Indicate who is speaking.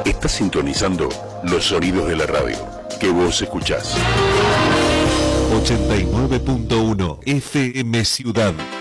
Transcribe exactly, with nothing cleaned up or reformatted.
Speaker 1: Estás sintonizando los sonidos de la radio que vos escuchás.
Speaker 2: ochenta y nueve punto uno F M Ciudad.